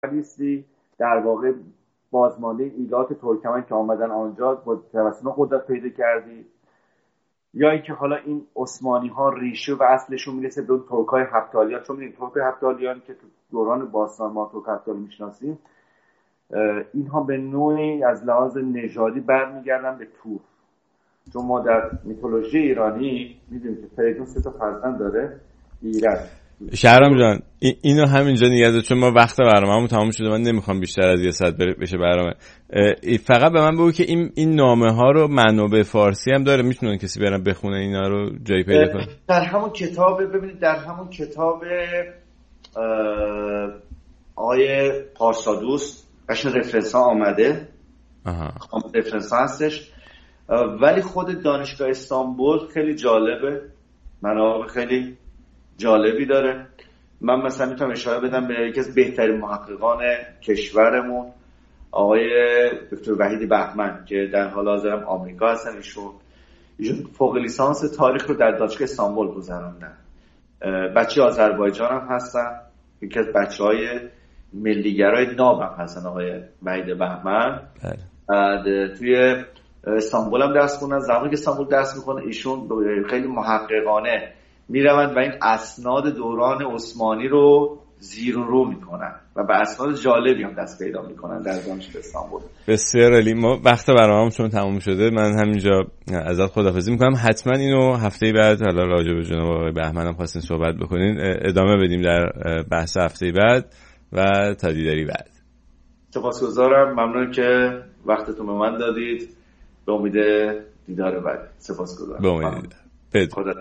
نیستی در واقع بازمانده ایلات ترکمن که آمدن آنجا با توسط قدرت پیدا کردی، یا اینکه حالا این عثمانی ها ریشه و اصلشون میرسه به ترکای هفتالیان. چون می‌بینید ترکای هفتالیان که تو دوران باستان ما ترک هفتالی میشناسیم، اینها به نوعی از لحاظ نژادی برمیگردن به تور. چون ما در میتولوژی ایرانی میدونیم که فریدون 3 تا فرزند داره. ایرج شهرام جان اینو همینجا نگه دار، چون ما وقت برنامه‌مون تمام شده، من نمیخوام بیشتر از 1 ساعت بشه برنامه. فقط به من بگو که این نامه ها رو منابع فارسی هم داره، میتونن کسی برن بخونه اینا رو جایی پیدا کنه؟ در همون کتاب، ببینید در همون کتاب آقای پارسادوست قشن رفرنس ها آمده. رفرنس ها هستش، ولی خود دانشگاه استانبول خیلی جالبه، منابع خیلی جالبی داره. من مثلا میتونم اشاره بدم به یکی از بهترین محققان کشورمون، آقای دکتر وحید بهمن که در حال حاضر آمریکا هستن. ایشون فوق لیسانس تاریخ رو در دانشگاه استانبول گذروندن. بچه آذربایجان هم هستن، یکی از بچهای ملیگرای ناب هم هستن آقای وحید بهمن. توی استانبول هم درس خوندن. زمانی که استانبول درس میکنه ایشون خیلی محققانه میروند و این اسناد دوران عثمانی رو زیر و رو میکنن و به اسناد جالبی هم دست پیدا میکنن در دانشگاه استانبول. بسیار عالی. ما وقت برنامه‌مون چون تموم شده، من همینجا ازت خداحافظی میکنم. حتما اینو هفته بعد حالا راجع به جناب آقای بهمن هم خواستین صحبت بکنین، ادامه بدیم در بحث هفته بعد و تا دیداری بعد. سپاسگزارم، ممنون که وقتتون به من دادید. به امید دیدار بعد. سپاسگزارم. به امید دیدار.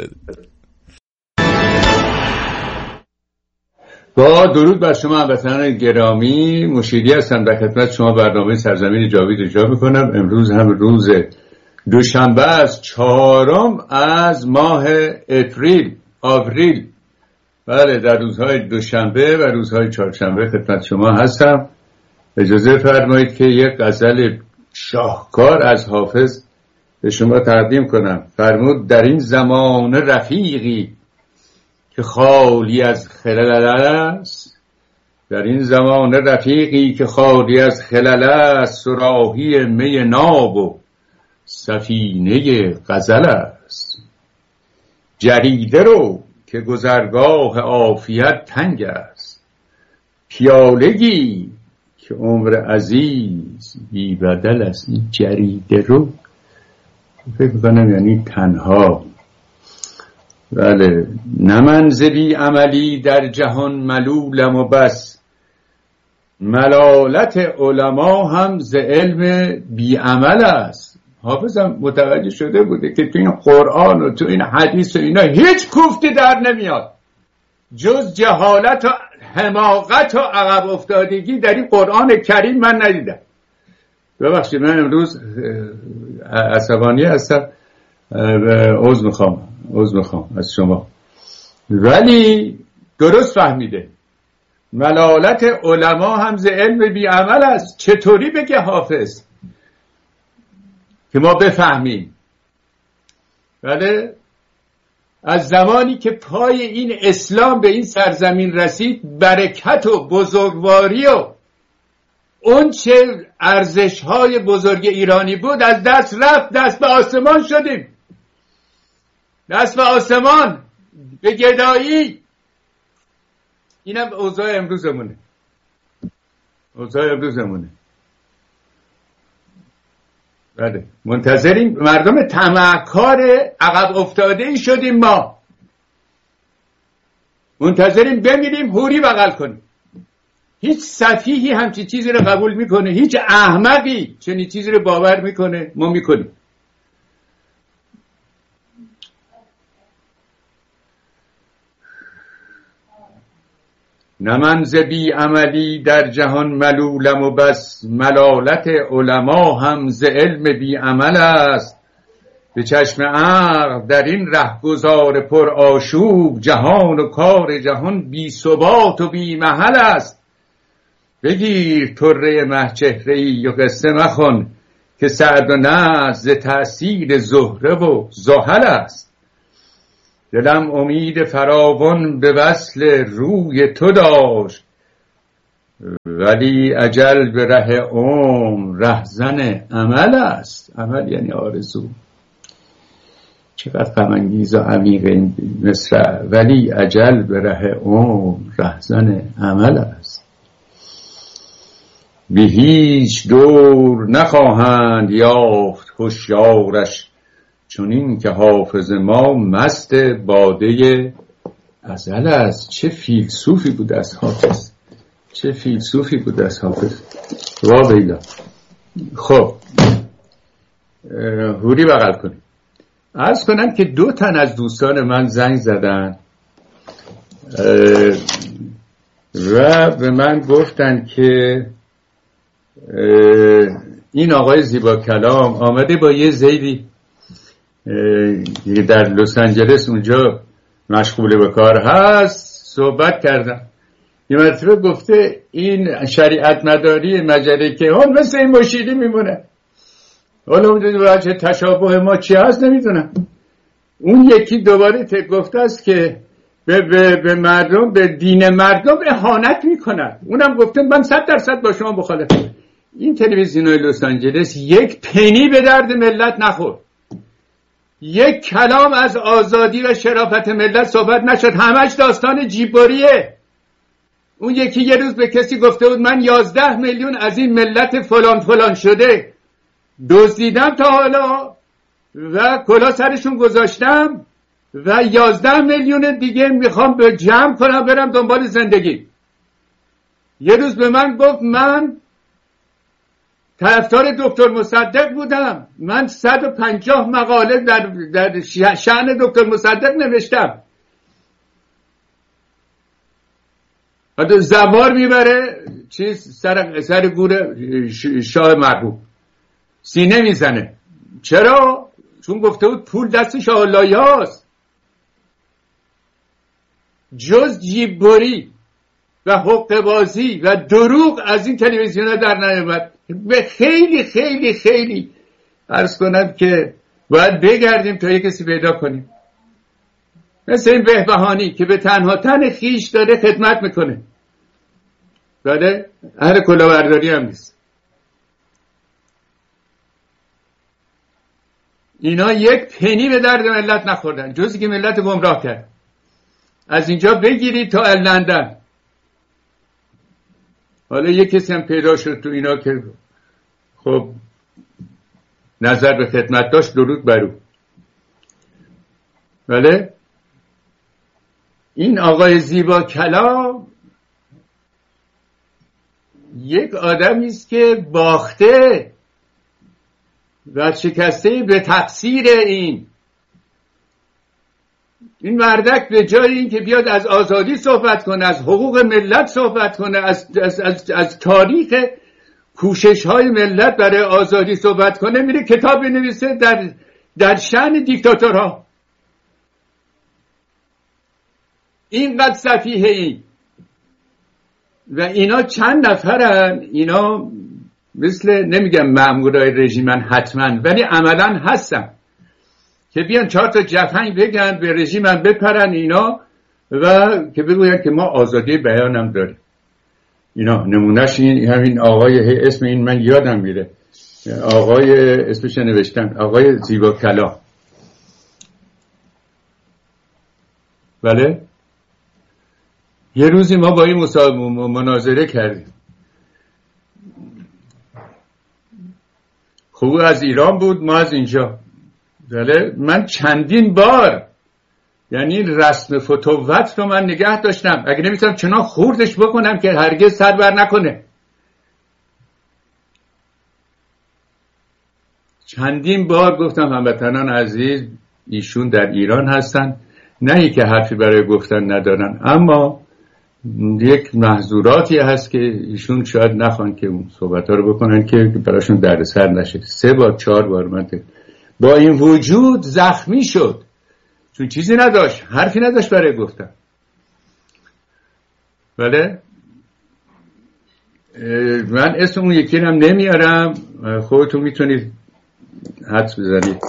با درود بر شما هموطنان گرامی، مشیری هستم در خدمت شما برنامه سرزمین جاوید اجرا میکنم. امروز هم روز دوشنبه است، 4 از ماه آوریل. بله، در روزهای دوشنبه و روزهای چهارشنبه خدمت شما هستم. اجازه فرمایید که یک غزل شاهکار از حافظ به شما تقدیم کنم. فرمود در این زمان رفیقی که خالی از خلل است، در این زمان رفیقی که خالی از خلل است، صراحی می ناب و سفینه غزل است. جریده رو که گذرگاه عافیت تنگ است، پیالگی که عمر عزیز بی بدل است. این جریده رو فکر کنم یعنی تنها. بله، نه من ز بی عملی در جهان ملولم و بس، ملالت علما هم ز علم بی عمل است. حافظم متوجه شده بوده که تو این قرآن و تو این حدیث و اینا هیچ کوفتی در نمیاد جز جهالت و حماقت و عقب افتادگی. در این قرآن کریم من ندیدم. ببخشید من امروز عصبانی هستم، عذر میخوام از شما، ولی درست فهمیده. ملالت علما هم ز علم بی عمل است. چطوری بگه حافظ که ما بفهمیم؟ بله، از زمانی که پای این اسلام به این سرزمین رسید، برکت و بزرگواری و اون چه ارزش‌های بزرگ ایرانی بود از دست رفت. دست به آسمان شدیم، دست به آسمان، به گدایی. اینم اوضاع امروزمونه. بله، منتظریم. مردم طمعکار عقب افتاده‌ای شدیم ما، منتظریم بمیریم حوری بغل کنیم. هیچ سفیهی همچین چیزی رو قبول میکنه؟ هیچ احمقی چنین چیزی رو باور میکنه؟ ما میکنیم. نه من ز بی عملی در جهان ملولم و بس، ملالت علما هم ز علم بی عمل است. به چشم عقل در این رهگذار پر آشوب، جهان و کار جهان بی ثبات و بی محل است. بگیر طره مهچهره‌ای و قصه مخوان، که سعد و نصر ز تأثیر زهره و زحل است. دلم امید فراوان به وصل روی تو داشت، ولی اجل به ره رهزن عمل است. عمل یعنی آرزو. چقدر غم انگیز و عمیق این مصرع. ولی اجل به ره رهزن عمل است. به هیچ دور نخواهند یافت هوشیارش، چون این که حافظ ما مست باده ازل است. چه فیلسوفی بود از حافظ، چه فیلسوفی بود از حافظ، واقعا. خب هوری بغل کنیم. عرض کنم که 2 تن از دوستان من زنگ زدن و به من گفتن که این آقای زیبا کلام آمده با یه زیدی در لس آنجلس اونجا مشغول به کار هست صحبت کردن. یه مرتبه گفته این شریعت مداری مجله که اون مثل این مشیری میمونه. حالا وجه تشابه ما چی هست نمیدونم. اون یکی دوباره گفته است که به مردم، به دین مردم اهانت میکنن. اونم گفته من 100% با شما مخالفم. این تلویزیونای لس آنجلس یک پنی به درد ملت نخورد. یک کلام از آزادی و شرافت ملت صحبت نشد. همش داستان جیببریه. اون یکی یه روز به کسی گفته بود من 11 میلیون از این ملت فلان فلان شده دزدیدم تا حالا و کلا سرشون گذاشتم و 11 میلیون دیگه میخوام به جمع کنم برم دنبال زندگی. یه روز به من گفت من طرفدار دکتر مصدق بودم، من 150 مقاله در شأن دکتر مصدق نوشتم. حتی زوار میبره سر گور شاه مرحوم سینه میزنه. چرا؟ چون گفته بود پول دست شاه اللهی هاست. جز جیببری و حقه بازی و دروغ از این تلویزیون ها در نیامد. به خیلی خیلی خیلی عرض کنم که باید بگردیم تا یک کسی پیدا کنیم مثل این بهبهانی که به تنها تن خیش داره خدمت میکنه، بله اهل کلاهبرداری هم نیست. اینا یک پنی به درد ملت نخوردن جزی که ملت گمراه کرد. از اینجا بگیرید تا لندن. حالا یک کسی هم پیدا شد تو اینا که خب نظر به خدمت داشت، درود برو. بله این آقای زیبا کلام یک آدمی است که باخته و شکسته به تقصیر این مردک به جای این که بیاد از آزادی صحبت کنه، از حقوق ملت صحبت کنه، از تاریخ کوشش های ملت برای آزادی صحبت کنه، میره کتاب بنویسه در شأن دیکتاتورها. اینقدر سفیه این و اینا چند نفرن. اینا مثل نمیگم مامورای رژیمن حتما، ولی عملا هستن که بیان 4 تا جفنگ بگن به رژیمن بپرن اینا و که بگوین که ما آزادی بیانم داریم. اینا نمونهش همین آقای اسم این من یادم میره، آقای اسمش نوشتم، آقای زیبا کلام. بله یه روزی ما با این مناظره کردیم. خوب از ایران بود، ما از اینجا. بله من چندین بار یعنی رسم فتوت رو من نگه داشتم، اگه نمیتونم چنان خوردش بکنم که هرگز سر بر نکنه. چندین بار گفتم هموطنان عزیز ایشون در ایران هستن، نه که حرفی برای گفتن ندارن، اما یک محظوراتی هست که ایشون شاید نخوان که اون صحبت ها رو بکنن که براشون دردسر نشه. 3 بار 4 بار من با این وجود زخمی شد چون چیزی نداشت، حرفی نداشت برای گفتن. بله من اسم اون یکی هم نمیارم، خودتون میتونید حدس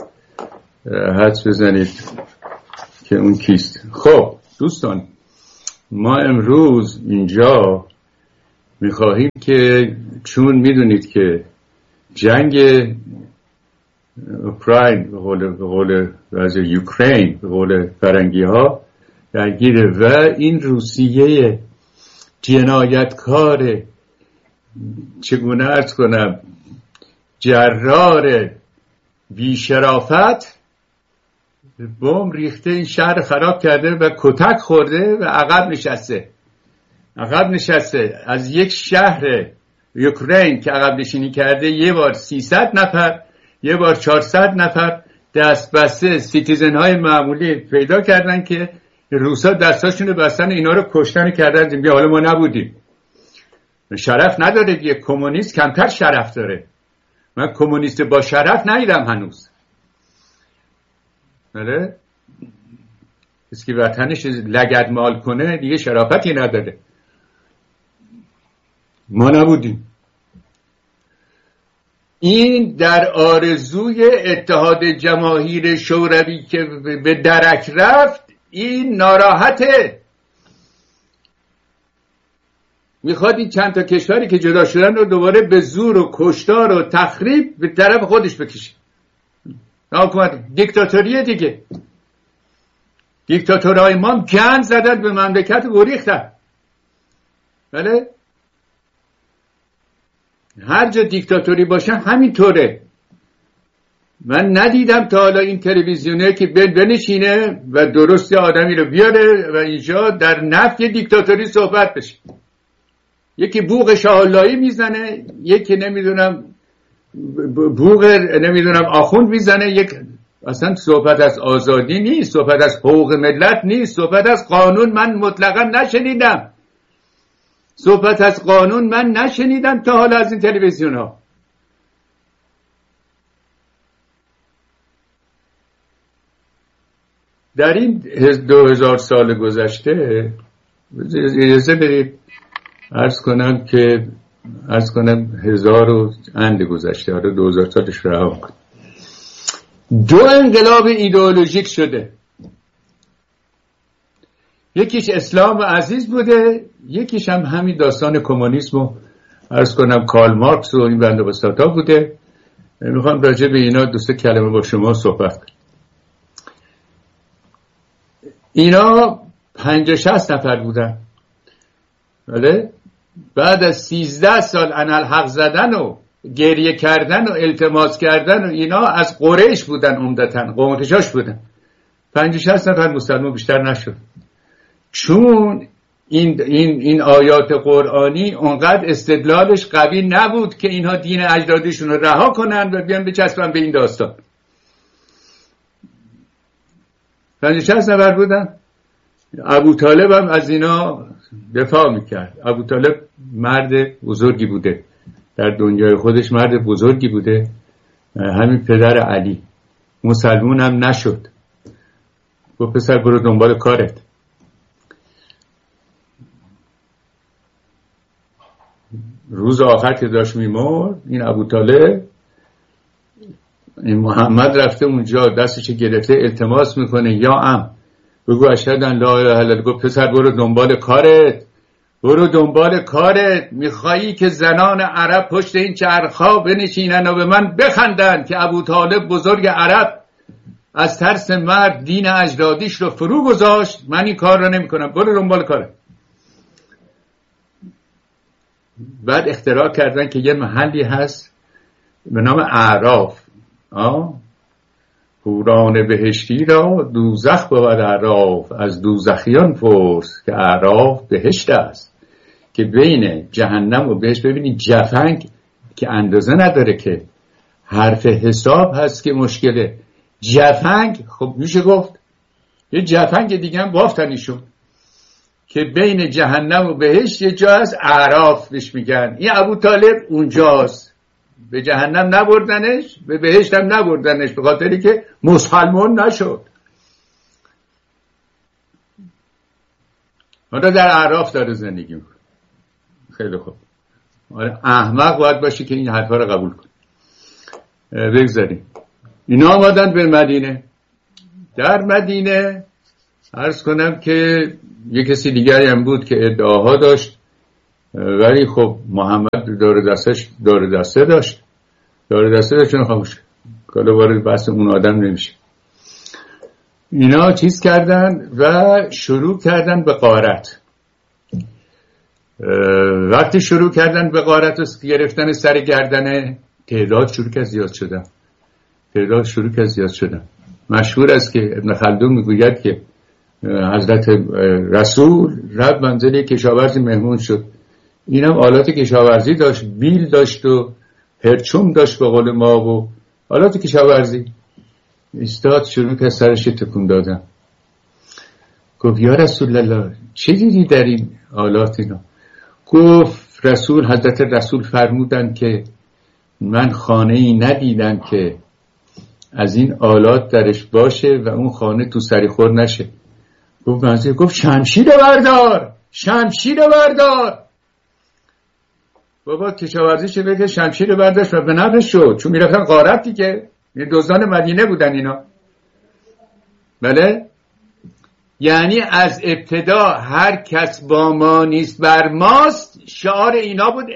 بزنید که اون کیست. خب دوستان ما امروز اینجا میخواهیم که چون میدونید که جنگ اوکراین به قول یوکرین به قول فرنگی ها درگیره و این روسیه جنایتکار چگونه عرض کنم جرار بیشرافت بمب ریخته این شهر خراب کرده و کتک خورده و عقب نشسته از یک شهر یوکرین که عقب نشینی کرده یه بار 300 نفر یه بار 400 نفر دست بسته سیتیزن های معمولی پیدا کردن که روسا دستاشونو بستن اینا رو کشتن کردن. میگه حالا ما نبودیم. شرف نداره دیگه. کمونیست کمتر شرف داره. من کمونیست با شرف ندیدم هنوز. بله کسی که وطنش لگدمال کنه دیگه شرافتی نداره. ما نبودیم. این در آرزوی اتحاد جماهیر شوروی که به درک رفت این ناراحته. میخواد این چند تا کشوری که جدا شدن رو دوباره به زور و کشتار و تخریب به طرف خودش بکشه. حکومت دیکتاتوریه دیگه. دیکتاتورهای ما گند زدن به مملکت و گریختن. بله هر جا دیکتاتوری باشه همینطوره. من ندیدم تا حالا این تلویزیونه که بنشینه و درست آدمی رو بیاره و اینجا در نفی دیکتاتوری صحبت بشه. یکی بوق شاهاللهی میزنه، یکی نمیدونم بوق نمیدونم آخوند میزنه. یک اصلا صحبت از آزادی نیست، صحبت از حقوق ملت نیست، صحبت از قانون من مطلقا نشنیدم. صحبت از قانون من نشنیدم تا حالا از این تلویزیون ها. در این 2000 سال گذشته اجازه برید عرض کنم 1000 و اند گذشته، حالا 2000 سالش رها کن. 2 انقلاب ایدئولوژیک شده. یکیش اسلام و عزیز بوده، یکیش هم همین داستان کمونیسم و عرض کنم کارل مارکس و این بنده بساطا بوده. میخوام راجع به اینا دوست کلمه با شما صحبت کنم. اینا 50-60 نفر بودن. بله بعد از 13 سال انالحق زدن و گریه کردن و التماس کردن و اینا از قریش بودن، عمدتاً قومکشاش بودن. 50-60 نفر مسلمان بیشتر نشد. چون این آیات قرآنی اونقدر استدلالش قوی نبود که اینها دین اجدادشون رو رها کنن و بیان بچسبن به این داستان. 50-60 نفر بودن. ابو طالب هم از اینا دفاع میکرد. ابو طالب مرد بزرگی بوده، در دنیای خودش مرد بزرگی بوده. همین پدر علی مسلمون هم نشد. گفت پسر برو دنبال کارت. روز آخر که داشت میمرد این ابو طالب، این محمد رفته اونجا دستش گرفته التماس میکنه یا ام بگو اشهد ان لا اله الا الله. گفت پسر برو دنبال کارت، برو دنبال کارت. میخوایی که زنان عرب پشت این چرخا بنشینن و به من بخندن که ابو طالب بزرگ عرب از ترس مرد دین اجدادیش رو فرو گذاشت؟ من این کار رو نمی کنم، برو دنبال کارت. بعد اختراع کردن که یه محلی هست به نام اعراف. حوران بهشتی را دوزخ بود اعراف، از دوزخیان پرس که اعراف بهشت است. که بین جهنم و بهشت ببینید جفنگ که اندازه نداره، که حرف حساب هست که مشکله. جفنگ خب میشه گفت یه جفنگ دیگه هم بافتن ایشون که بین جهنم و بهشت یه جا هست اعراف بهش میگن. این ابو طالب اونجاست. به جهنم نبردنش، به بهشت هم نبردنش، به خاطری که مسلمان نشد. حالا در اعراف داره زندگی میکنه. خیلی خوب. احمق باید باشی که این حرفا رو قبول کن. بگذاریم. اینا آمدن به مدینه. در مدینه عرض کنم که یک کسی دیگری هم بود که ادعاها داشت ولی خب محمد دور دسته داشت چون خاموش کالا وارد بحث اون آدم نمیشه. اینا چیز کردن و شروع کردن به غارت. وقتی شروع کردن به غارت و گرفتن سر گردن، تعداد شروع که زیاد شدن. مشهور است که ابن خلدون میگوید که حضرت رسول رفت منزل کشاورزی مهمون شد. اینم آلات کشاورزی داشت، بیل داشت و پرچم داشت به قول ما و آلات کشاورزی. استاد شروع که سرش تکون دادن، گفت یا رسول الله چه دیدی در این آلات اینا؟ گفت حضرت رسول فرمودن که من خانه ای ندیدم که از این آلات درش باشه و اون خانه تو سری خور نشه. گفت شمشیر بردار. بابا کشاورزی شده که شمشیر برداشت و به نفعش شد، چون میرفتن غارت دیگه، دزدان مدینه بودن اینا. بله، یعنی از ابتدا هر کس با ما نیست بر ماست، شعار اینا بود.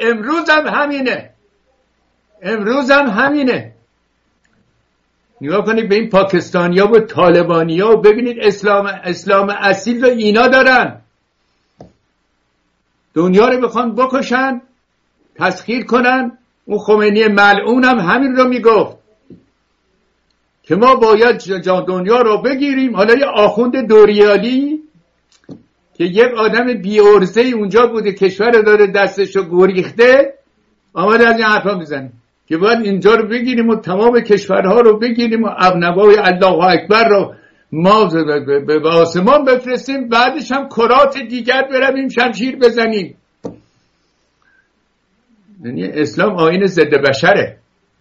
امروز هم همینه. نگاه کنید به این پاکستانیا و طالبانیا و ببینید اسلام اصیل رو اینا دارن. دنیا رو بخوان بکشن، تسخیر کنن. اون خمینی ملعون هم همین رو میگفت که ما باید دنیا رو بگیریم. حالا یه آخوند دوریالی که یک آدم بی‌عرضه اونجا بوده، کشور داره دستشو گریخته، آمده از این حرفا میزنه که باید اینجا رو بگیریم و تمام کشورها رو بگیریم و ابنوای الله اکبر رو ما به آسمان بفرستیم، بعدش هم کرات دیگر برویم شمشیر بزنیم. یعنی اسلام آیین ضد بشره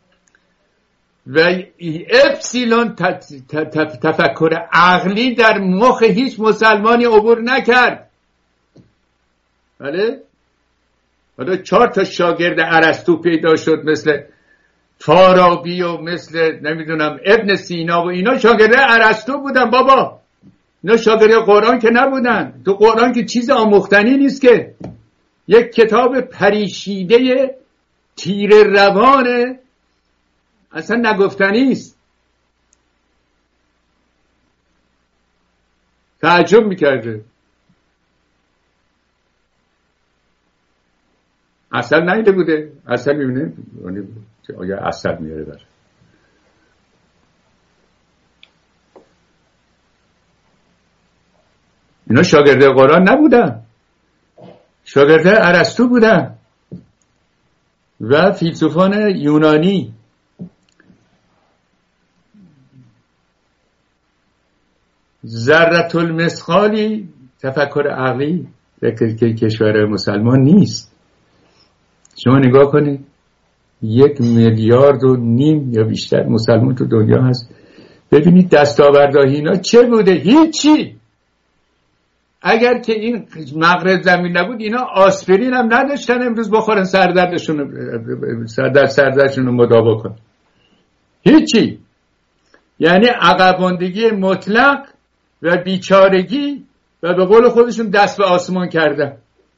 و اپسیلون تفکر عقلی در مخ هیچ مسلمانی عبور نکرد. بله، حالا 4 تا شاگرد ارسطو پیدا شد مثل فارابی و مثل نمیدونم ابن سینا و اینا شاگرد ارسطو بودن. بابا اینا شاگرد قرآن که نبودن. تو قرآن که چیز آموختنی نیست، که یک کتاب پریشیده تیر روانه، اصلا نگفتنی است. تعجب میکرده. اصل نیده بوده، اصل میبینه آیا اصل میاره بره. اینا شاگرده قرآن نبودن، شاگرده ارسطو بودن و فیلسوفان یونانی. ذرة المثقالی تفکر عقلی در کشور مسلمان نیست. شما نگاه کنید 1.5 میلیارد یا بیشتر مسلمان تو دنیا هست. ببینید دستاوردهای اینا چه بوده؟ هیچی. اگر که این مغرب زمین نبود اینا آسپرین هم نداشتن امروز بخورن سردردشون رو مداوا کن. هیچی. یعنی عقب‌ماندگی مطلق و بیچارگی و به قول خودشون دست به آسمان کردن.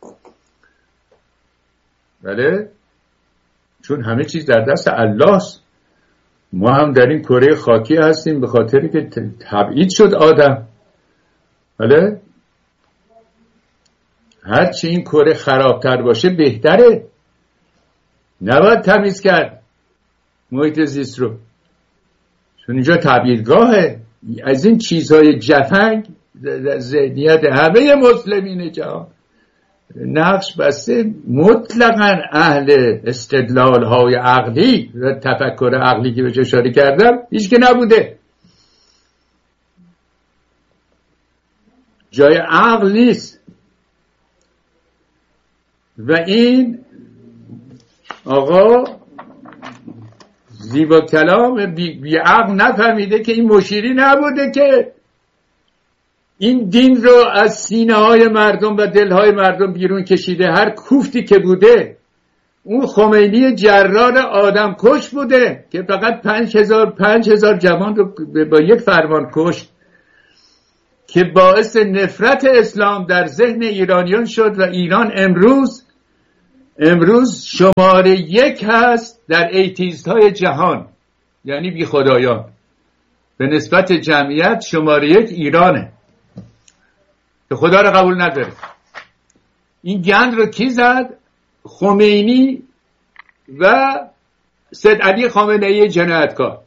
بله، چون همه چیز در دست الله است. ما هم در این کره خاکی هستیم به خاطری که تبعید شد آدم. بله، هرچی این کره خرابتر باشه بهتره. نباید تمیز کرد محیط زیست رو، چون اینجا تبعیدگاهه. از این چیزهای جفنگ ذهنیت همه مسلمین جهان نقش بسته. مطلقاً اهل استدلال های عقلی و تفکر عقلی که بهش اشاره کردم هیچ که نبوده. جای عقل نیست. و این آقا زیبا کلام بی عقل نفهمیده که این مشیری نبوده که این دین رو از سینه های مردم و دل های مردم بیرون کشیده. هر کوفتی که بوده اون خمینی جرار آدم کش بوده که فقط 5,000 جوان رو با یک فرمان کشت که باعث نفرت اسلام در ذهن ایرانیان شد و ایران امروز امروز شماره 1 هست در ایتیست های جهان، یعنی بی خدایان. به نسبت جمعیت شماره 1 ایرانه که خدا رو قبول نداره. این گند رو کی زد؟ خمینی و سید علی خامنه ای جنایتکار.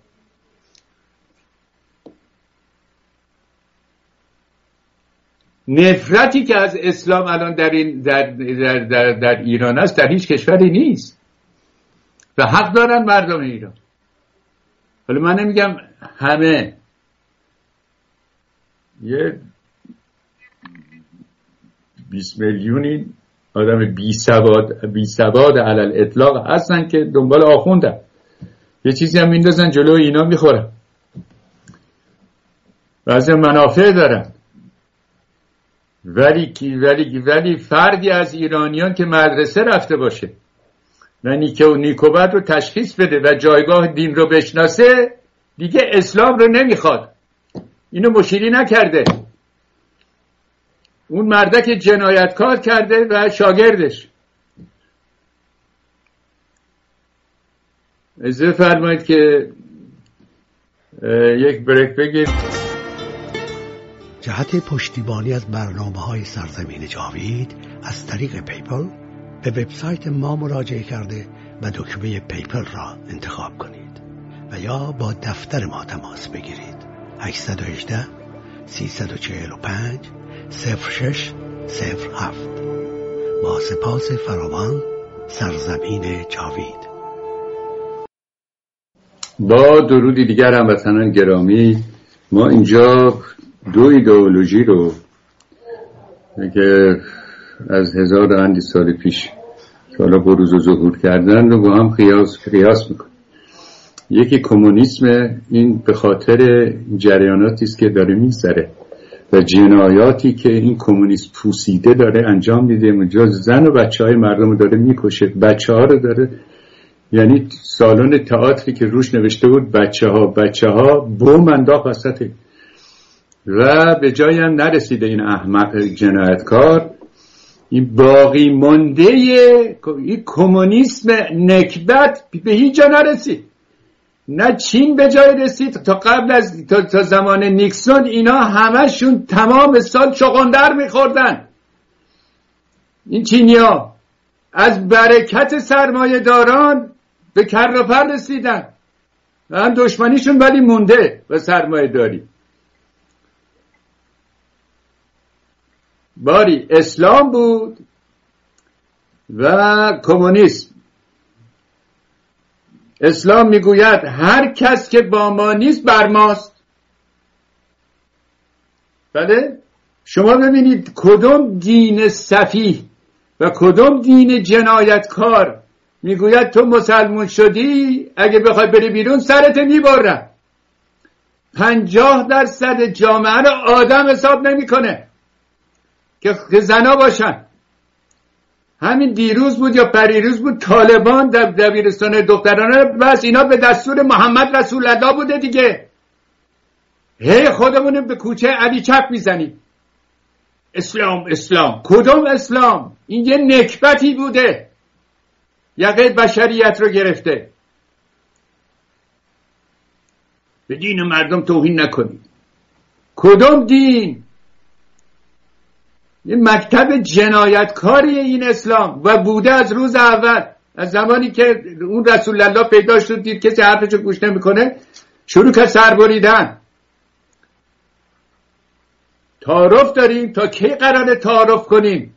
نفرتی که از اسلام الان در ایران است در هیچ کشوری نیست و حق دارن مردم ایران. حالا من نمیگم همه، یه 20 میلیونی آدم بی سواد علل اطلاق هستن که دنبال آخوندن، یه چیزی هم میندازن جلو اینا میخورن، بعضی منافع دارن. ولی فردی از ایرانیان که مدرسه رفته باشه و نیکوبت رو تشخیص بده و جایگاه دین رو بشناسه دیگه اسلام رو نمیخواد. اینو مشیری نکرده، اون مردک جنایتکار کرده و شاگردش. اجازه فرمایید که یک بریک بگیر. جهت پشتیبانی از برنامه‌های سرزمین جاوید از طریق پیپل به وبسایت ما مراجعه کرده و دکمه پیپل را انتخاب کنید و یا با دفتر ما تماس بگیرید. 818 345 0607. با سپاس فراوان، سرزمین جاوید. با درودی دیگر هموطنان گرامی، ما اینجا دو ایدئولوژی رو که از 1000 و اندی سال پیش که حالا بروز و ظهور کردن رو با هم قیاس میکنیم. یکی کمونیسم، این به خاطر جریاناتی است که داره میگذره و جنایاتی که این کمونیسم پوسیده داره انجام میده، اونجا زن و بچه های مردم رو داره میکشه، بچه ها رو داره، یعنی سالن تئاتری که روش نوشته بود بچه ها بوم انداخت وسط و به جایی هم نرسیده این احمق جنایتکار. این باقی مانده این کمونیسم نکبت به هیچ جا نرسید. نه چین به جای رسید تا قبل از تا زمان نیکسون اینا همشون تمام سال چغندر میخوردن. این چینیا از برکت سرمایه داران به کر و پر رسیدن و هم دشمنیشون ولی مونده و سرمایه داری. باری اسلام بود و کمونیسم. اسلام میگوید هر کس که با ما نیست بر ماست. بله؟ شما ببینید کدوم دین سفیه و کدوم دین جنایتکار میگوید تو مسلمون شدی اگه بخوای بری بیرون سرت میبرن. 50% جامعه رو آدم حساب نمیکنه که زنا باشن. همین دیروز بود یا پریروز بود طالبان در دبیرستان دخترانه، بس اینا به دستور محمد رسول الله بوده دیگه. هی خودمون به کوچه علی چپ میزنیم. اسلام اسلام. کدوم اسلام؟ این یه نکبتی بوده، یقه بشریت رو گرفته. به دین مردم توهین نکنید. کدوم دین؟ این مکتب جنایتکاری این اسلام و بوده از روز اول، از زمانی که اون رسول الله پیدا شد دید کسی حرفشو گوش نمیکنه شروع کرد سربریدن. تعارف داریم، تا کی قراره تعارف کنیم؟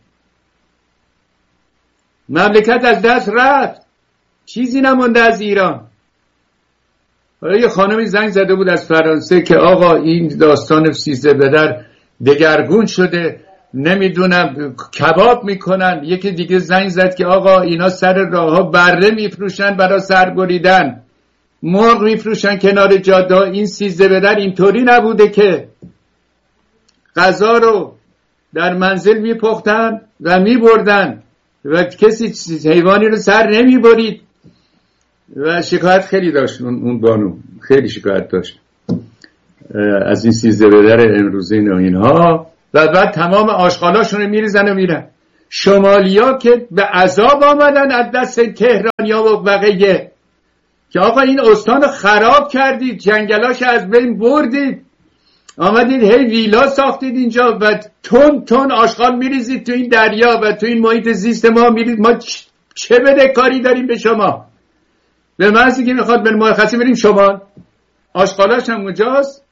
مملکت از دست رفت، چیزی نمونده از ایران. حالا یه خانمی زنگ زده بود از فرانسه که آقا این داستان 13 بدر دگرگون شده، نمیدونم کباب میکنن. یکی دیگه زنگ زد که آقا اینا سر راه ها بره میفروشن برای سربریدن، مرغ میفروشن کنار جاده. این 13 بدر اینطوری نبوده که غذا رو در منزل میپختن و میبردن و کسی حیوانی رو سر نمیبرید. و شکایت خیلی داشت اون بانو، خیلی شکایت داشت از این 13 بدر امروزه اینها. و بعد تمام آشغالاشون رو میریزن و میرن. شمالیا که به عذاب آمدن از دست تهرانیا و بقیه که آقا این استان خراب کردید، جنگلاش از بین بردید، آمدید هی ویلا ساختید اینجا و تون تون آشغال میریزید تو این دریا و تو این محیط زیست ما میرید. ما چه بدهکاری داریم به شما؟ به محضی که میخواد به مرخصی بریم شمال، آشغالاش هم اونجاست،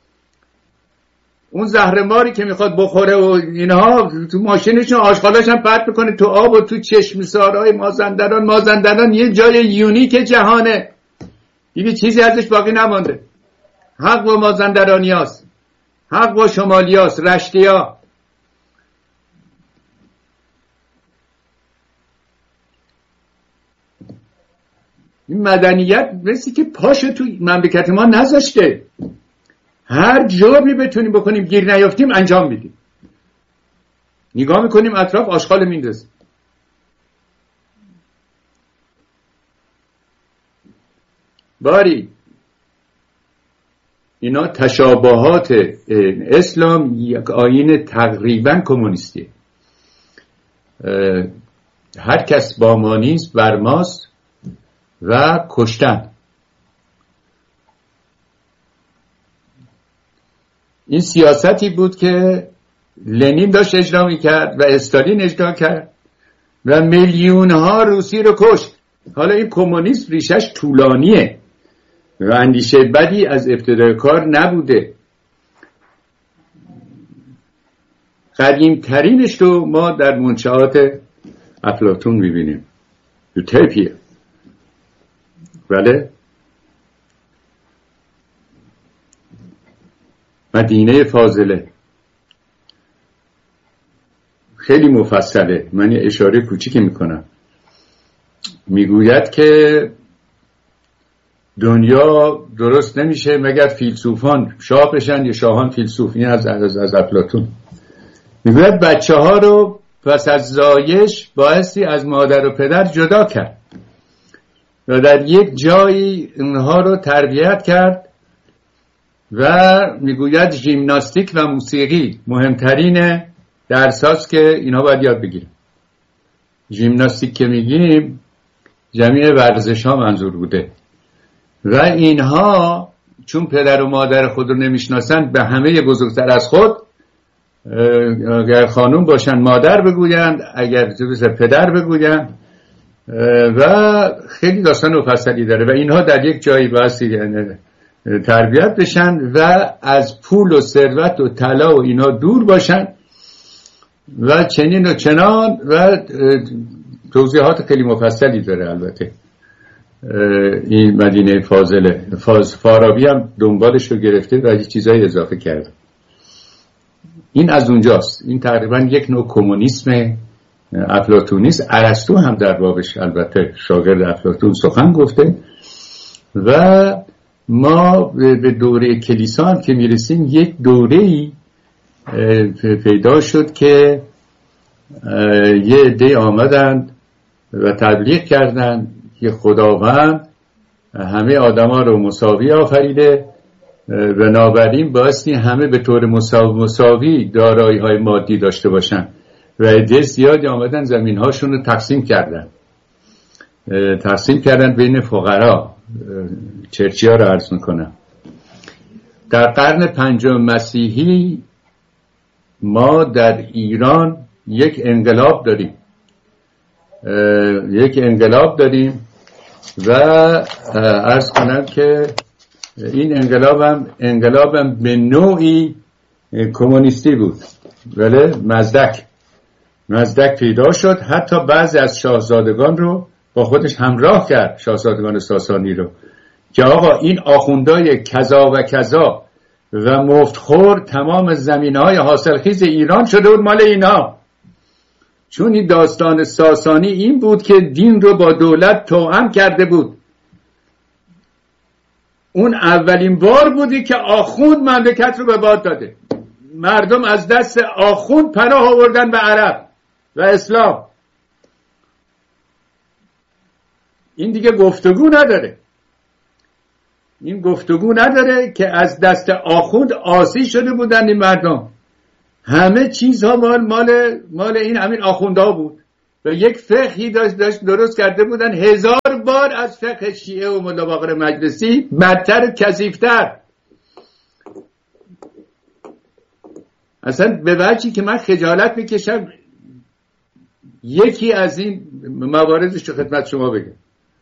اون زهرماری که میخواد بخوره و اینها تو ماشینشون آشغالاش هم پرت میکنه تو آب و تو چشمسارهای مازندران یه جای یونیک جهانه دیگه، چیزی ازش باقی نمانده. حق با مازندرانی هست، حق با شمالی هست، رشتی ها. این مدنیت مثل که پاشو تو مملکت ما نذاشته. هر جایی بتونیم بکنیم گیر نیافتیم انجام میدیم. نگاه میکنیم اطراف آشغال میندازیم. باری اینا تشابهات اسلام یک آیین تقریبا کمونیستیه. هر کس با ما نیست بر ماست و کشتن. این سیاستی بود که لنین داشت اجرا میکرد و استالین اجرا کرد و میلیون ها روسی رو کشت. حالا این کمونیسم ریشش طولانیه و اندیشه بدی از ابتدای کار نبوده. قدیم ترینش رو ما در منشآت افلاطون میبینیم، یوتوپیا. بله، مدینه فاضله خیلی مفصله، من یه اشاره کوچیکی میکنم. میگوید که دنیا درست نمیشه مگر فیلسوفان شاه بشن یا شاهان فیلسوف. این از افلاطون. میگوید بچه ها رو پس از زایش بایستی از مادر و پدر جدا کرد و در یک جایی اونها رو تربیت کرد و میگوید ژیمناستیک و موسیقی مهمترین درساست که اینا باید یاد بگیرن. ژیمناستیک که میگیم جمعی ورزش ها منظور بوده و اینها چون پدر و مادر خود رو نمیشناسن به همه بزرگتر از خود، اگر خانوم باشن مادر بگوین، اگر پدر بگوین و خیلی داستان مفصلی داره و اینها در یک جایی بایستی تربیت بشن و از پول و ثروت و طلا و اینا دور باشن و چنین و چنان و توضیحات خیلی مفصلی داره. البته این مدینه فاضله فارابی هم دنبالش رو گرفته و یه چیزایی اضافه کرده. این از اونجاست. این تقریبا یک نوع کمونیسم افلاطونیست. ارسطو هم در بابش البته شاگرد افلاطون سخن گفته و ما به دوره کلیسا هم که میرسیم یک دوره‌ای پیدا شد که یه عده آمدند و تبلیغ کردند که خداوند همه آدما رو مساوی آفریده، بنابراین بایستی همه به طور مساوی دارایی‌های مادی داشته باشن و عده زیادی آمدن زمین هاشون رو تقسیم کردن بین فقرا. چرچیا رو عرض میکنم. در قرن 5 مسیحی ما در ایران یک انقلاب داریم و عرض کنم که این انقلابم به نوعی کمونیستی بود. ولی مزدک پیدا شد، حتی بعضی از شاهزادگان رو با خودش همراه کرد، شاهزادگان ساسانی رو، که آقا این آخوندای کذا و کذا و مفتخور تمام زمینهای حاصلخیز ایران شده بود مال اینا. چون این داستان ساسانی این بود که دین رو با دولت توأم کرده بود. اون اولین بار بودی که آخوند مملکت رو به باد داده. مردم از دست آخوند پناه آوردن به عرب و اسلام. این دیگه گفتگو نداره که از دست آخوند آسی شده بودن این مردم همه چیزها مال این همین آخوندا بود و یک فقهی داشت درست کرده بودن 1000 بار از فقه شیعه و ملا باقر مجلسی بدتر و کثیف‌تر. اصلا به وجهی که من خجالت میکشم یکی از این مواردش رو خدمت شما بگم.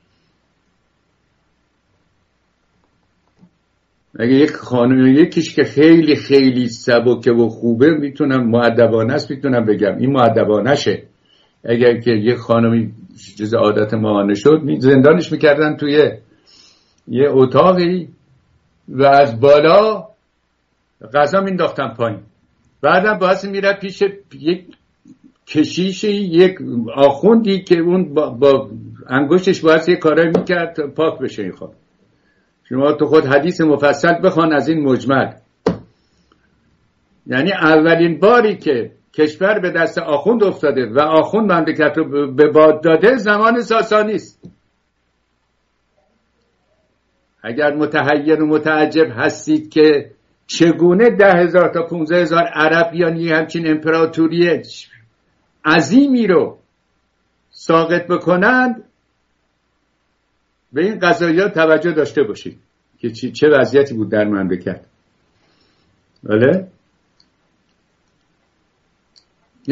اگه یک خانم یکیش که خیلی خیلی سبکه و خوبه میتونم مؤدبانه است میتونم بگم این مؤدبانه شه. اگر که یک خانمی جز عادت ماهانه شد زندانش میکردن توی یه اتاقی و از بالا غذا مینداختن پایین، بعدم باعث میره پیش یک کشیشی، یک آخوندی که اون با انگشتش باعث یک کارایی میکرد پاک بشه این خانم. شما تو خود حدیث مفصل بخوان از این مجمل. یعنی اولین باری که کشور به دست آخوند افتاده و آخوند مملکت رو به باد داده زمان ساسانی است. اگر متحیر و متعجب هستید که چگونه 10,000 تا 15,000 عرب بیان همچین امپراتوری عظیمی رو ساقط بکنند، به این قضایا توجه داشته باشید که چه وضعیتی بود در مملکت. بله این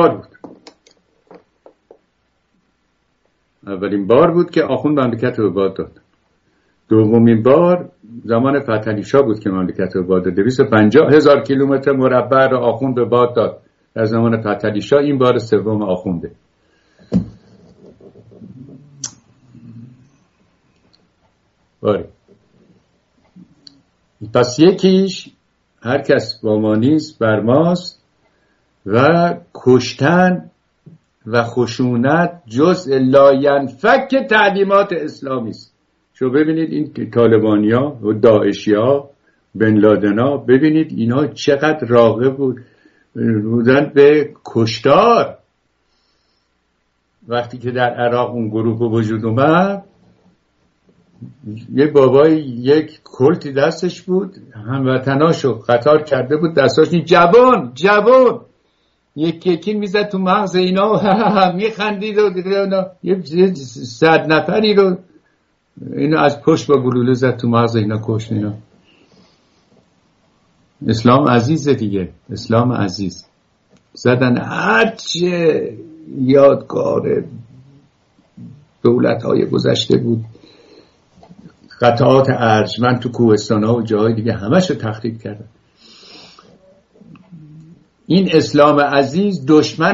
اولین بار بود که آخوند مملکت رو به باد داد. دومین بار زمان فتحعلی شاه بود که مملکت رو به باد داد. 250,000 کیلومتر مربع رو آخوند به باد داد در زمان فتحعلی شاه. این بار سوم آخونده. باری پس یکیش هر کس با ما نیست بر ماست و کشتن و خشونت جزء لاینفک تعلیمات اسلامی است. شو ببینید این طالبانیا و داعشیا بن لادنا، ببینید اینا چقدر راغب بودن به کشتار. وقتی که در عراق اون گروه به وجود اومد، یه بابای یک کلتی دستش بود، هموطناشو قطار کرده بود، دستاش جوان یکی میزد تو مغز اینا و میخندید و یه 100 نفری رو اینا از پشت با گلوله زد تو مغز اینا، کشت اینا. اسلام عزیزه دیگه، اسلام عزیز. زدن هرچه یادگار دولت‌های گذشته بود، قطعات ارجمند تو کوهستان‌ها و جاهای دیگه همش رو تخریب کردن. این اسلام عزیز دشمن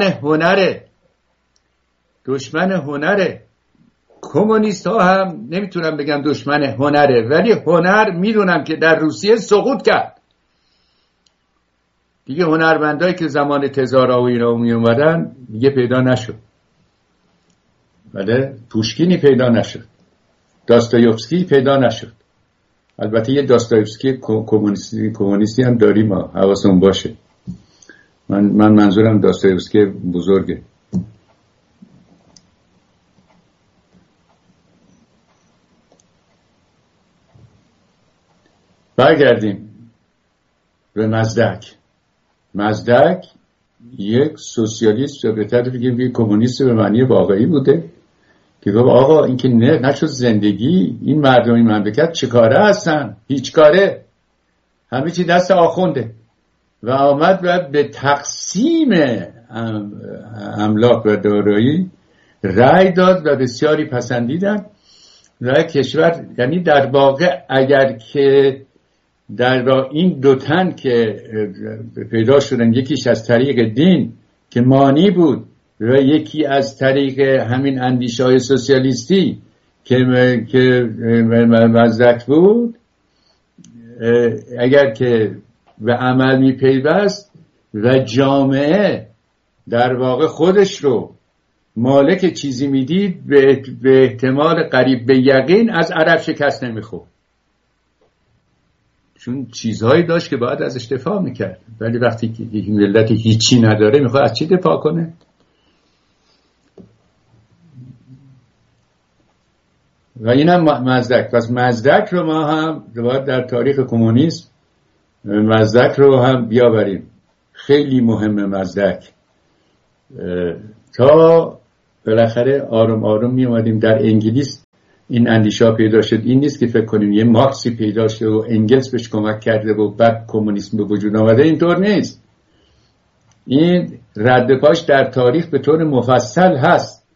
هنره. کمونیست ها هم نمیتونم بگم دشمن هنره، ولی هنر میدونم که در روسیه سقوط کرد دیگه. هنرمندایی که زمان تزارا و اینا می اومدن دیگه پیدا نشد. بله پوشکینی پیدا نشد، داستایوفسکی پیدا نشد. البته یه داستایوفسکی کمونیستی هم داریم، حواسمون باشه. من منظورم داستایوفسکی بزرگه. برگردیم به مزدک یک سوسیالیست و بهتر بگیم یک کمونیست به معنی واقعی بوده که گفت آقا این که نشد زندگی، این مردم این مملکت چه کاره هستن؟ هیچ کاره، همه چی دست آخونده. و آمد و به تقسیم املاک و دارایی رأی داد و بسیاری پسندیدن. و کشور، یعنی در واقع اگر که در این دو تن که پیدا شدن، یکیش از طریق دین که مانی بود و یکی از طریق همین اندیشه‌های سوسیالیستی که مزدک بود، اگر که به عمل می پیوست و جامعه در واقع خودش رو مالک چیزی میدید، به احتمال قریب به یقین از عرب شکست نمیخورد، چون چیزهایی داشت که باید ازش دفاع میکرد. ولی وقتی که ملت هیچی نداره میخواد از چی دفاع کنه؟ و اینم مزدک. پس مزدک رو ما هم باید در تاریخ کمونیسم مزدک رو هم بیاوریم. خیلی مهمه مزدک. تا بالاخره آروم آروم می اومدیم. در انگلیس این اندیشه پیدا شد. این نیست که فکر کنیم یه مارکسی پیدا شده و انگلس بهش کمک کرده و بعد کمونیسم به وجود آمده. اینطور نیست. این رد پاش در تاریخ به طور مفصل هست.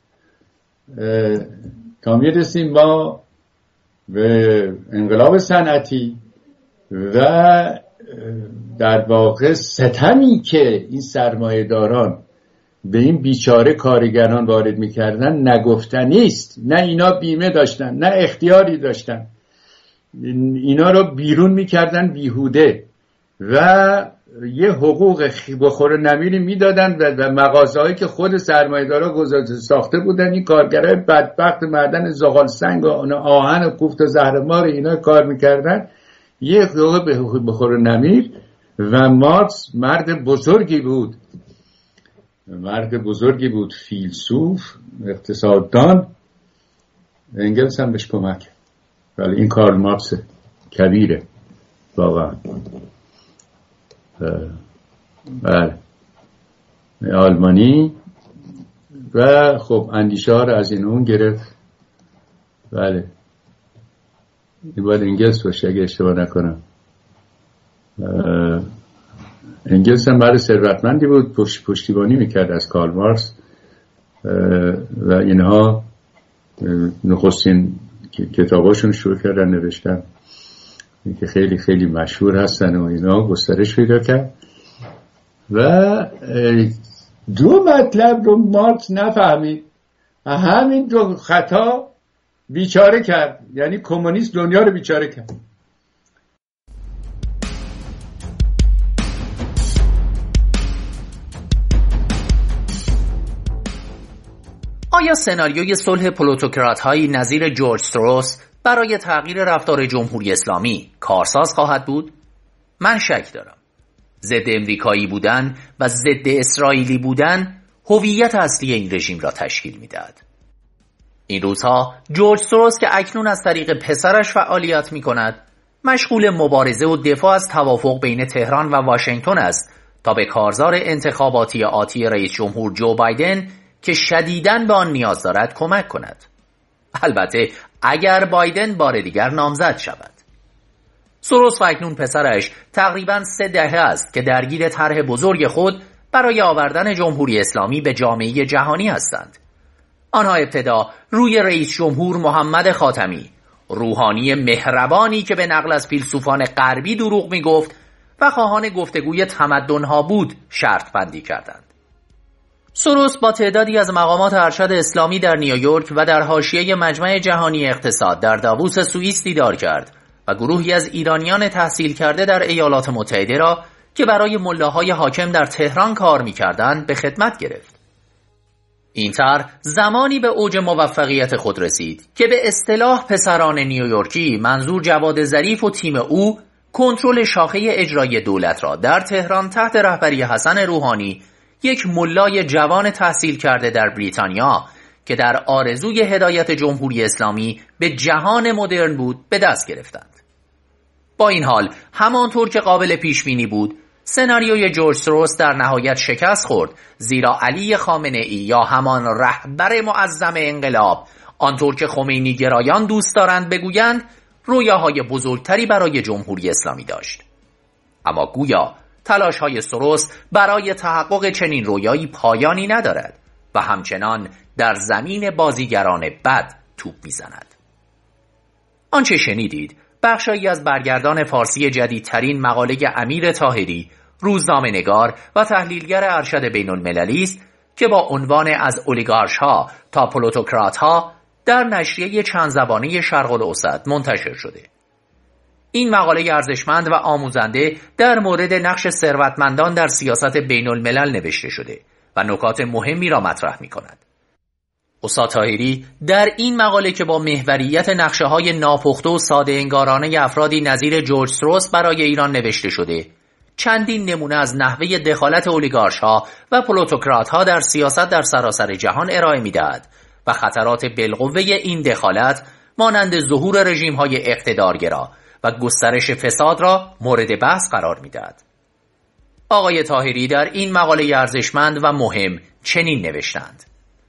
تا میرسیم ما به انقلاب صنعتی و در واقع ستمی که این سرمایه‌داران به این بیچاره کارگران وارد میکردن نگفتنی است. نه اینا بیمه داشتن، نه اختیاری داشتن، اینا رو بیرون میکردن بیهوده و یه حقوق بخور نمیری میدادن و مغازه‌هایی که خود سرمایه‌دارا ساخته بودن این کارگرای بدبخت معدن زغال سنگ و آهن و کوفت و زهرمار اینا کار میکردن یه حقوق بخور نمیر. و مارکس مرد بزرگی بود، فیلسوف، اقتصاددان. انگلس هم بهش کمک، ولی این کارل مارکس کبیره واقعا. بله آلمانی و خب اندیشه ها رو از این اون گرفت. بله این باید انگلس باشه اگه اشتباه نکنم. انگلس هم برای ثروتمندی بود، پشتیبانی میکرد از کارل مارکس و اینها نخستین کتاباشون شروع کردن نوشتن که خیلی خیلی مشهور هستن و اینا گسترش پیدا کرد. و دو مطلب رو مارکس نفهمید، همین دو خطا بیچاره کرد، یعنی کمونیست دنیا رو بیچاره کرد. آیا سناریوی صلح پلوتوکرات‌های نظیر جورج سوروس برای تغییر رفتار جمهوری اسلامی کارساز خواهد بود؟ من شک دارم. ضد امریکایی بودن و ضد اسرائیلی بودن هویت اصلی این رژیم را تشکیل می‌دهد. این روزها جورج سوروس که اکنون از طریق پسرش فعالیت می‌کند، مشغول مبارزه و دفاع از توافق بین تهران و واشنگتن است تا به کارزار انتخاباتی آتی رئیس جمهور جو بایدن که شدیداً به آن نیاز دارد کمک کند. البته اگر بایدن بار دیگر نامزد شود. سوروس و اکنون پسرش تقریباً 3 دهه است که درگیر طرح بزرگ خود برای آوردن جمهوری اسلامی به جامعه جهانی هستند. آنها ابتدا روی رئیس جمهور محمد خاتمی، روحانی مهربانی که به نقل از فیلسوفان غربی دروغ می گفت و خواهان گفتگوی تمدن‌ها بود، شرط بندی کردند. سوروس با تعدادی از مقامات ارشد اسلامی در نیویورک و در حاشیه مجمع جهانی اقتصاد در داووس سوئیس دیدار کرد و گروهی از ایرانیان تحصیل کرده در ایالات متحده را که برای ملاهای حاکم در تهران کار می‌کردند به خدمت گرفت. این طرح زمانی به اوج موفقیت خود رسید که به اصطلاح پسران نیویورکی، منظور جواد ظریف و تیم او، کنترل شاخه اجرایی دولت را در تهران تحت رهبری حسن روحانی، یک ملای جوان تحصیل کرده در بریتانیا که در آرزوی هدایت جمهوری اسلامی به جهان مدرن بود به دست گرفتند. با این حال همانطور که قابل پیش بینی بود، سناریوی جورج سوروس در نهایت شکست خورد، زیرا علی خامنه‌ای یا همان رهبر معظم انقلاب، آنطور که خمینی گرایان دوست دارند بگویند، رویاهای بزرگتری برای جمهوری اسلامی داشت. اما گویا تلاش‌های سوروس برای تحقق چنین رویایی پایانی ندارد و همچنان در زمین بازیگران بد توپ می‌زند. آنچه شنیدید بخشی از برگردان فارسی جدیدترین مقاله امیر طاهری، روزنامه‌نگار و تحلیلگر ارشد بین‌المللی است که با عنوان از اولیگارش‌ها تا پلوتوکرات‌ها در نشریه چند زبانه شرق الاوسط منتشر شده. این مقاله ارزشمند و آموزنده در مورد نقش ثروتمندان در سیاست بین‌الملل نوشته شده و نکات مهمی را مطرح می‌کند. استاد طاهری در این مقاله که با محوریت نقشه‌های ناپخته و ساده انگارانه افرادی نظیر جورج سوروس برای ایران نوشته شده، چندین نمونه از نحوه دخالت اولیگارش‌ها و پلوتوکرات‌ها در سیاست در سراسر جهان ارائه می‌دهد و خطرات بالقوه این دخالت مانند ظهور رژیم‌های اقتدارگرا و گسترش فساد را مورد بحث قرار می‌دهد. آقای طاهری در این مقاله ارزشمند و مهم چنین نوشتند: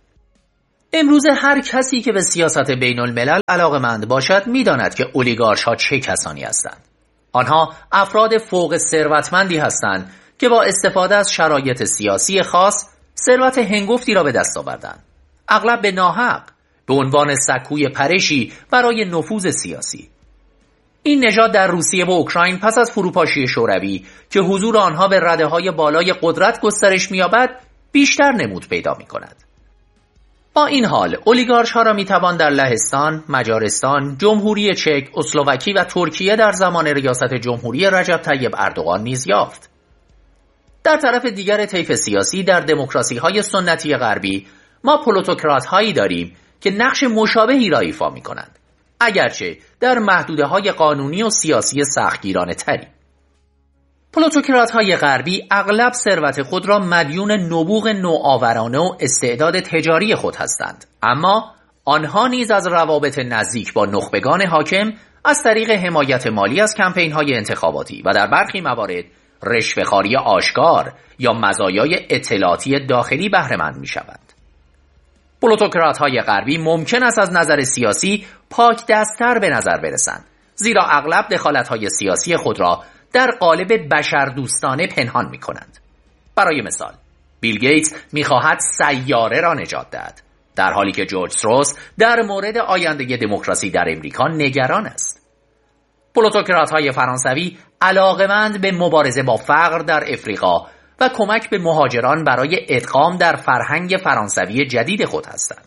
امروز هر کسی که به سیاست بین الملل علاقه‌مند باشد می‌داند که اولیگارش‌ها چه کسانی هستند. آنها افراد فوق ثروتمندی هستند که با استفاده از شرایط سیاسی خاص ثروت هنگفتی را به دست آوردند، اغلب به ناحق، به عنوان سکوی پرشی برای نفوذ سیاسی. این نژاد در روسیه و اوکراین پس از فروپاشی شوروی که حضور آنها به رده‌های بالای قدرت گسترش می‌یابد بیشتر نمود پیدا می‌کند. با این حال اولیگارش‌ها را می‌توان در لهستان، مجارستان، جمهوری چک، اسلواکی و ترکیه در زمان ریاست جمهوری رجب طیب اردوغان نیز یافت. در طرف دیگر طیف سیاسی در دموکراسی‌های سنتی غربی ما پلوتوکرات‌هایی داریم که نقش مشابهی را ایفا می‌کنند، اگرچه در محدوده‌های قانونی و سیاسی سختگیرانه تری. پلوتوکرات‌های غربی اغلب ثروت خود را مدیون نبوغ نوآورانه و استعداد تجاری خود هستند، اما آنها نیز از روابط نزدیک با نخبگان حاکم از طریق حمایت مالی از کمپین‌های انتخاباتی و در برخی موارد رشوه‌خواری آشکار یا مزایای اطلاعاتی داخلی بهره‌مند می‌شوند. پلوتوکرات‌های غربی ممکن است از نظر سیاسی پاک دست‌تر به نظر برسند، زیرا اغلب دخالت‌های سیاسی خود را در قالب بشردوستانه پنهان می‌کنند. برای مثال، بیل گیتس می‌خواهد سیاره را نجات دهد، در حالی که جورج سوروس در مورد آینده دموکراسی در امریکا نگران است. پلوتوکرات‌های فرانسوی علاقه‌مند به مبارزه با فقر در افریقا و کمک به مهاجران برای ادغام در فرهنگ فرانسوی جدید خود هستند.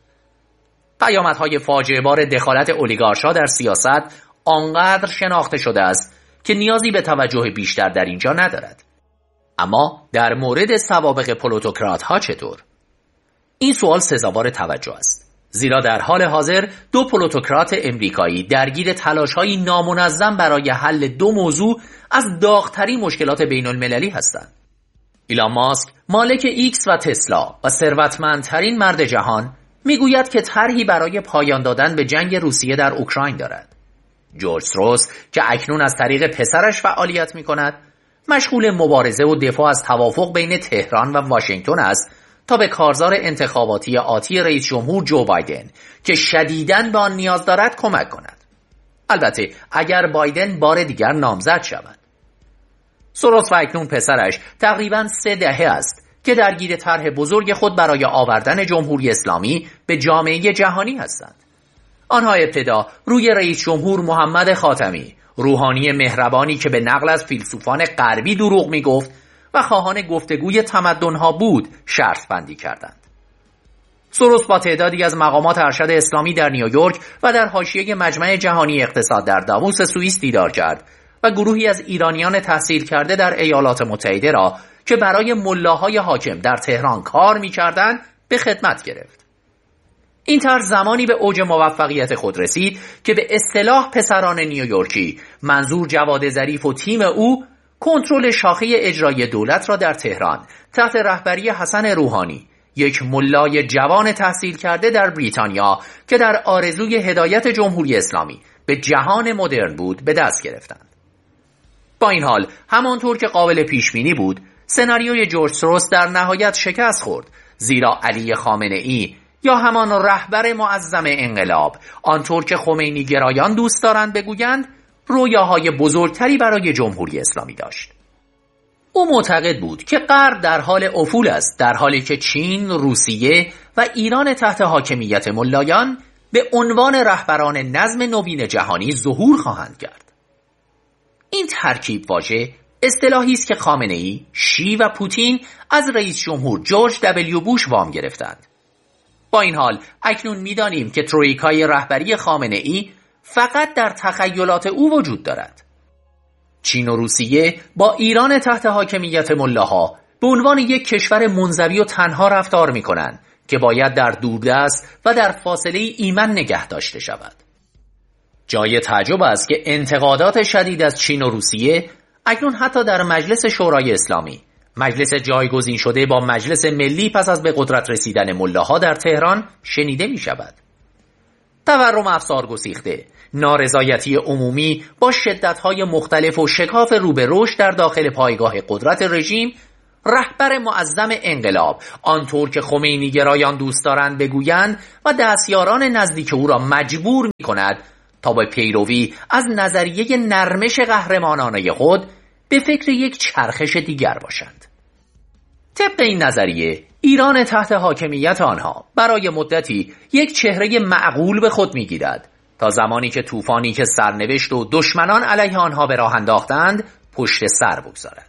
پیامدهای فاجعه‌بار دخالت اولیگارش‌ها در سیاست آنقدر شناخته شده است که نیازی به توجه بیشتر در اینجا ندارد. اما در مورد سوابق پلوتوکرات‌ها چطور؟ این سوال سزاوار توجه است، زیرا در حال حاضر دو پلوتوکرات امریکایی درگیر تلاش‌های نامنظم برای حل دو موضوع از داغ‌ترین مشکلات بین المللی هستند. ایلان ماسک، مالک ایکس و تسلا و ثروتمندترین مرد جهان، میگوید که طرحی برای پایان دادن به جنگ روسیه در اوکراین دارد. جورج سوروس که اکنون از طریق پسرش فعالیت می‌کند، مشغول مبارزه و دفاع از توافق بین تهران و واشنگتن است تا به کارزار انتخاباتی آتی رئیس جمهور جو بایدن که شدیداً به آن نیاز دارد کمک کند. البته اگر بایدن بار دیگر نامزد شود. سوروس و اکنون پسرش تقریباً 3 دهه است که درگیر طرح بزرگ خود برای آوردن جمهوری اسلامی به جامعه جهانی هستند. آنها ابتدا روی رئیس جمهور محمد خاتمی، روحانی مهربانی که به نقل از فیلسوفان غربی دروغ میگفت و خواهان گفتگوی تمدن‌ها بود، شرط بندی کردند. سوروس با تعدادی از مقامات ارشد اسلامی در نیویورک و در حاشیه مجمع جهانی اقتصاد در داووس سوئیس دیدار کرد و گروهی از ایرانیان تحصیل کرده در ایالات متحده را که برای ملاهای حاکم در تهران کار می‌کردند به خدمت گرفت. این طرح زمانی به اوج موفقیت خود رسید که به اصطلاح پسران نیویورکی، منظور جواد ظریف و تیم او، کنترل شاخه اجرایی دولت را در تهران تحت رهبری حسن روحانی، یک ملای جوان تحصیل کرده در بریتانیا که در آرزوی هدایت جمهوری اسلامی به جهان مدرن بود، به دست گرفتند. با این حال همانطور که قابل پیش بینی بود، سناریوی جورج سوروس در نهایت شکست خورد، زیرا علی خامنه‌ای یا همان رهبر معظم انقلاب، آنطور که خمینی گرایان دوست دارند بگویند، رویاهای بزرگتری برای جمهوری اسلامی داشت. او معتقد بود که غرب در حال افول است، در حالی که چین، روسیه و ایران تحت حاکمیت ملایان به عنوان رهبران نظم نوین جهانی ظهور خواهند کرد. این ترکیب واژه اصطلاحی است که خامنه‌ای، شی و پوتین از رئیس جمهور جورج دبلیو بوش وام گرفتند. با این حال اکنون می‌دانیم که ترویکای رهبری خامنه‌ای فقط در تخیلات او وجود دارد. چین و روسیه با ایران تحت حاکمیت ملاها به عنوان یک کشور منزوی و تنها رفتار می‌کنند که باید در دوردست و در فاصله ایمن نگه داشته شود. جای تعجب است که انتقادات شدید از چین و روسیه اکنون حتی در مجلس شورای اسلامی، مجلس جایگزین شده با مجلس ملی پس از به قدرت رسیدن ملاها در تهران، شنیده می شود. تورم افسار گسیخته، نارضایتی عمومی با شدت‌های مختلف و شکاف رو به رشد در داخل پایگاه قدرت رژیم، رهبر معظم انقلاب آنطور که خمینی گرایان دوست دارند بگویند و دستیاران نزدیک او را مجبور می‌کند تا با پیروی از نظریه نرمش قهرمانانه خود به فکر یک چرخش دیگر باشند. طبق این نظریه ایران تحت حاکمیت آنها برای مدتی یک چهره معقول به خود می‌گیرد تا زمانی که طوفانی که سرنوشت و دشمنان علیه آنها به راه انداختند پشت سر بگذارد.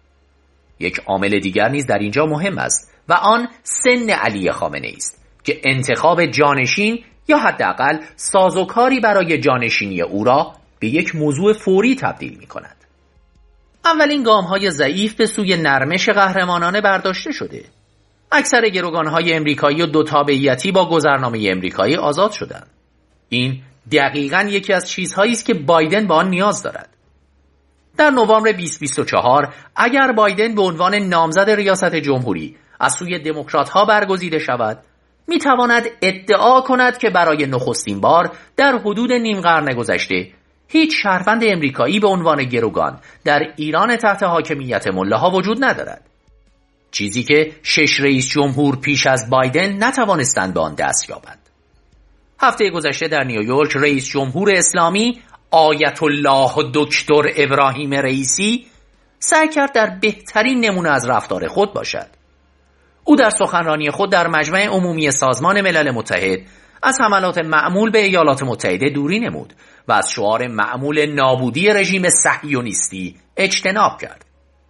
یک عامل دیگر نیز در اینجا مهم است و آن سن علی خامنه‌ای است که انتخاب جانشین یا حداقل سازوکاری برای جانشینی او را به یک موضوع فوری تبدیل می‌کند. اولین گام‌های ضعیف به سوی نرمش قهرمانانه برداشته شده. اکثر گروگان‌های امریکایی و دو تابعیتی با گذرنامه امریکایی آزاد شدند. این دقیقاً یکی از چیزهایی است که بایدن به آن نیاز دارد. در نوامبر 2024 اگر بایدن به عنوان نامزد ریاست جمهوری از سوی دموکرات‌ها برگزیده شود، می‌تواند ادعا کند که برای نخستین بار در حدود نیم قرن گذشته هیچ شهروند امریکایی به عنوان گروگان در ایران تحت حاکمیت ملاها وجود ندارد. چیزی که 6 رئیس جمهور پیش از بایدن نتوانستند به آن دست یابند. هفته گذشته در نیویورک رئیس جمهور اسلامی آیت الله دکتر ابراهیم رئیسی سعی کرد در بهترین نمونه از رفتار خود باشد. او در سخنرانی خود در مجمع عمومی سازمان ملل متحد از حملات معمول به ایالات متحده دوری نمود و از شعار معمول نابودی رژیم صهیونیستی اجتناب کرد.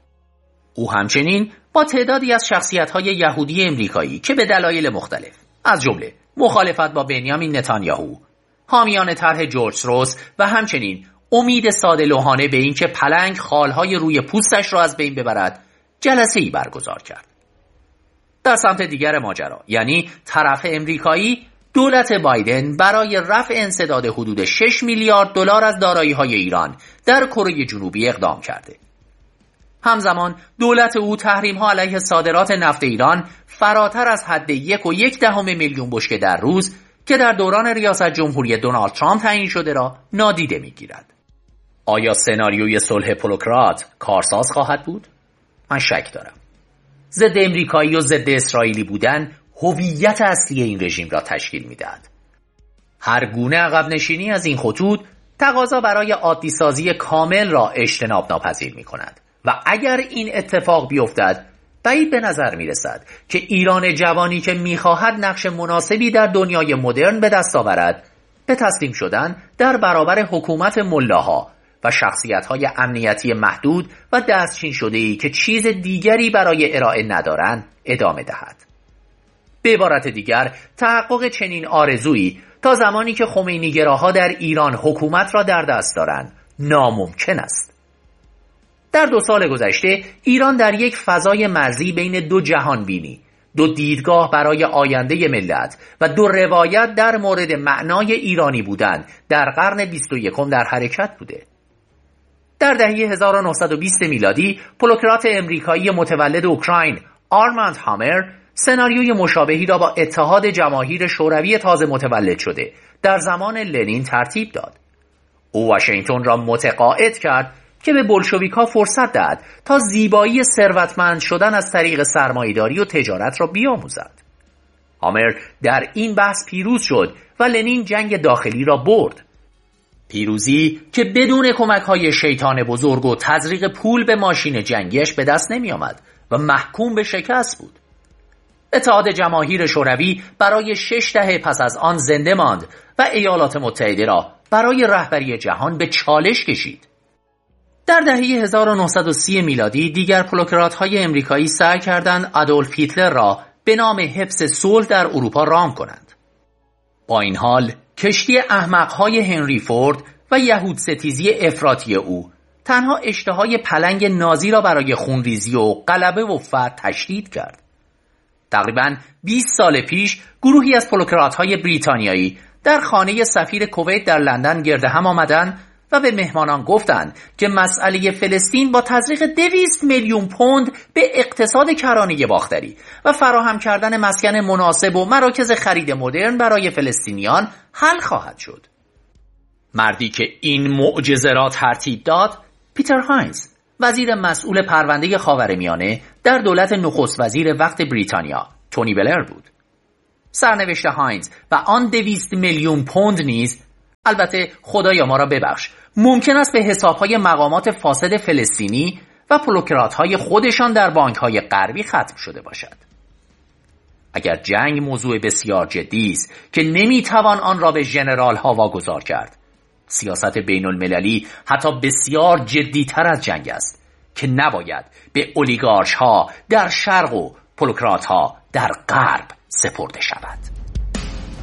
او همچنین با تعدادی از شخصیت‌های یهودی امریکایی که به دلایل مختلف از جمله مخالفت با بنیامین نتانیاهو، حامیان طرح جورج سوروس و همچنین امید ساده لوحانه به اینکه پلنگ خالهای روی پوستش را از بین ببرد، جلسه‌ای برگزار کرد. در سمت دیگر ماجرا، یعنی طرف امریکایی، دولت بایدن برای رفع انسداد حدود 6 میلیارد دلار از دارایی‌های ایران در کره جنوبی اقدام کرده. همزمان دولت او تحریم‌ها علیه صادرات نفت ایران فراتر از حد 1.1 میلیون بشکه در روز که در دوران ریاست جمهوری دونالد ترامپ تعیین شده را نادیده می‌گیرد. آیا سناریوی صلح پولوکرات کارساز خواهد بود؟ من شک دارم. ضد امریکایی و ضد اسرائیلی بودن هویت اصلی این رژیم را تشکیل می‌دهد. هر گونه عقب نشینی از این خطوط تقاضا برای عادی سازی کامل را اجتناب ناپذیر می‌کند و اگر این اتفاق بیفتد بعید به نظر می‌رسد که ایران جوانی که می‌خواهد نقش مناسبی در دنیای مدرن به دست آورد به تسلیم شدن در برابر حکومت ملاها و شخصیت‌های امنیتی محدود و دستچین شده‌ای که چیز دیگری برای ارائه ندارند ادامه دهد. به عبارت دیگر تحقق چنین آرزویی تا زمانی که خمینی گراها در ایران حکومت را در دست دارند ناممکن است. در 2 سال گذشته ایران در یک فضای مرزی بین 2 جهان بینی، 2 دیدگاه برای آینده ملت و 2 روایت در مورد معنای ایرانی بودن در قرن 21 در حرکت بوده. در دهه 1920 میلادی پولوکرات امریکایی متولد اوکراین آرماند هامر سناریوی مشابهی را با اتحاد جماهیر شوروی تازه متولد شده در زمان لنین ترتیب داد. او واشنگتن را متقاعد کرد که به بولشویک‌ها فرصت دهد تا زیبایی ثروتمند شدن از طریق سرمایه‌داری و تجارت را بیاموزد. هامر در این بحث پیروز شد و لنین جنگ داخلی را برد. پیروزی که بدون کمک‌های شیطان بزرگ و تزریق پول به ماشین جنگیش به دست نمی آمد و محکوم به شکست بود. اتحاد جماهیر شوروی برای 6 دهه پس از آن زنده ماند و ایالات متحده را برای رهبری جهان به چالش کشید. در دهه 1930 میلادی دیگر پولوکرات‌های امریکایی سعی کردند آدولف هیتلر را به نام حفظ صلح در اروپا رام کنند. با این حال کشتی احمق‌های هنری فورد و یهود ستیزی افراطی او تنها اشتهای پلنگ نازی را برای خونریزی و غلبه و فتح تشدید کرد. تقریباً 20 سال پیش گروهی از پولوکرات‌های بریتانیایی در خانه سفیر کویت در لندن گرد هم آمدند و به مهمانان گفتند که مسئله فلسطین با تزریق 200 میلیون پوند به اقتصاد کرانه باختری و فراهم کردن مسکن مناسب و مراکز خرید مدرن برای فلسطینیان حل خواهد شد. مردی که این معجزه را ترتیب داد پیتر هاینز، وزیر مسئول پرونده خاورمیانه در دولت نخست وزیر وقت بریتانیا تونی بلر بود. سرنوشت هاینز و آن 200 میلیون پوند نیز، البته خدایا ما را ببخش، ممکن است به حسابهای مقامات فاسد فلسطینی و پولوکرات‌های خودشان در بانک‌های غربی ختم شده باشد. اگر جنگ موضوع بسیار جدی است که نمی‌توان آن را به ژنرال‌ها واگذار کرد، سیاست بین المللی حتی بسیار جدی‌تر از جنگ است که نباید به اولیگارش‌ها در شرق و پولوکرات‌ها در غرب سپرده شود.